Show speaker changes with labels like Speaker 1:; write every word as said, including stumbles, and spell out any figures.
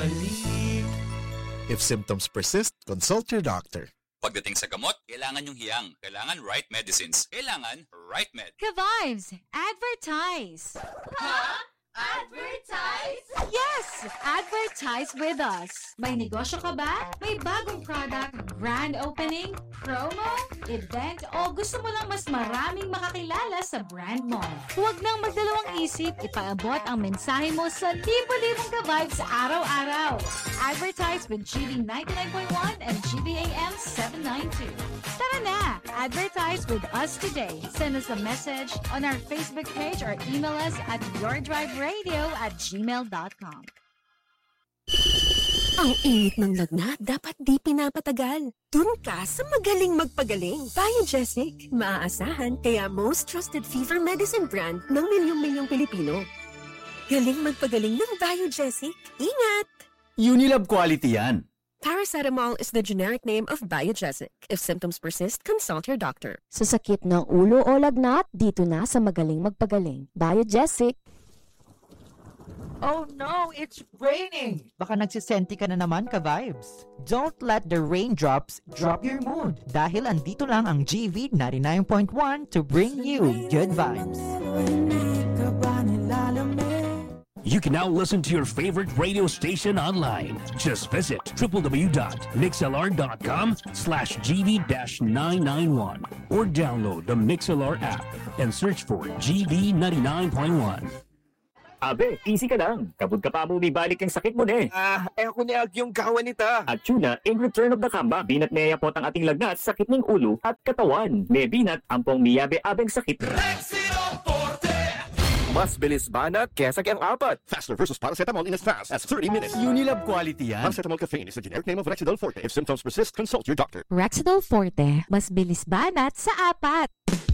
Speaker 1: bumabalik.
Speaker 2: If symptoms persist, consult your doctor.
Speaker 3: Pagdating sa gamot, kailangan yung hiyang. Kailangan right medicines. Kailangan right med.
Speaker 4: Ka-Vibes, advertise!
Speaker 5: Huh? Advertise?
Speaker 4: Yes! Advertise with us! May negosyo ka ba? May bagong product, grand opening, promo, event, o gusto mo lang mas maraming makakilala sa brand mo? Huwag nang magdalawang isip, ipaabot ang mensahe mo sa libo-libong ka-vibes araw-araw. Advertise with G B ninety-nine point one and G B A M seven ninety-two. Tara na! Advertise with us today. Send us a message on our Facebook page or email us at yourdriveradio at gmail dot com.
Speaker 6: Ang init ng lagnat, dapat di pinapatagal. Dun ka sa magaling magpagaling. Biogesic, maaasahan, kaya most trusted fever medicine brand ng milyong-milyong Pilipino. Galing magpagaling ng Biogesic. Ingat!
Speaker 1: Unilab quality yan.
Speaker 6: Paracetamol is the generic name of Biogesic. If symptoms persist, consult your doctor.
Speaker 7: Sa sakit ng ulo o lagnat, dito na sa magaling magpagaling. Biogesic.
Speaker 8: Oh no, it's raining! Baka nagsisenti ka na naman, ka-vibes. Don't let the raindrops drop your mood. Dahil andito lang ang G V ninety-nine point one to bring you good vibes.
Speaker 9: You can now listen to your favorite radio station online. Just visit w w w dot mixlr dot com slash g v nine nine one or download the MixLR app and search for G V ninety-nine point one.
Speaker 10: Abe, easy ka lang. Kabog ka pa mo, may balik ang sakit mo na eh.
Speaker 11: Ah, eh ako ni Ag yung kawan nita.
Speaker 10: At Tuna, in return of the comeback, binat niya po ang ating lagnat, sakit ng ulo at katawan. May binat, ampong miyabe abeng sakit.
Speaker 12: Rexidol Forte!
Speaker 11: Mas bilis banat kesa kayang apat.
Speaker 13: Faster versus paracetamol in as fast as thirty minutes.
Speaker 1: Unilab quality yan.
Speaker 13: Paracetamol caffeine is the generic name of Rexidol Forte. If symptoms persist, consult your doctor.
Speaker 4: Rexidol Forte, mas bilis banat sa apat.